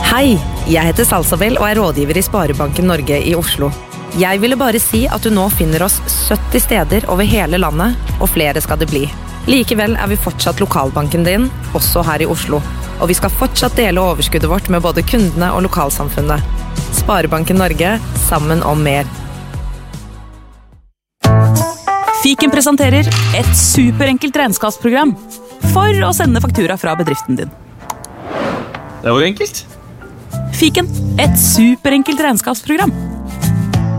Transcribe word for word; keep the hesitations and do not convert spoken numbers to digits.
Hei, jeg heter Salsabel og er rådgiver i Sparebanken Norge i Oslo. Jeg ville bare si at du nå finner oss sytti steder over hele landet, og flere skal det bli. Likevel er vi fortsatt lokalbanken din, også her i Oslo. Og vi skal fortsatt dele overskuddet vårt med både kundene og lokalsamfunnet. Sparebanken Norge, sammen om mer. Fiken presenterer et superenkelt regnskapsprogram for å sende faktura fra bedriften din. Det var jo enkelt. Fiken, et superenkelt regnskapsprogram.